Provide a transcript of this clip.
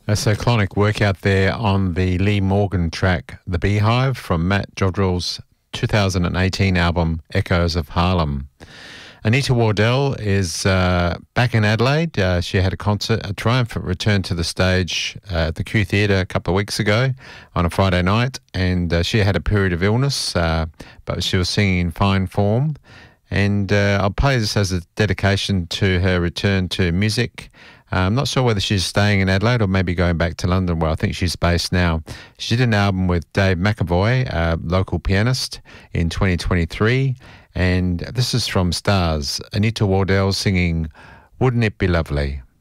A cyclonic workout there on the Lee Morgan track, The Beehive, from Matt Jodrell's 2018 album, Echoes of Harlem. Anita Wardell is back in Adelaide. She had a triumphant return to the stage at the Q Theatre a couple of weeks ago on a Friday night, and she had a period of illness, but she was singing in fine form. And I'll play this as a dedication to her return to music. I'm not sure whether she's staying in Adelaide or maybe going back to London, where I think she's based now. She did an album with Dave McAvoy, a local pianist, in 2023. And this is from Stars, Anita Wardell singing Wouldn't It Be Lovely?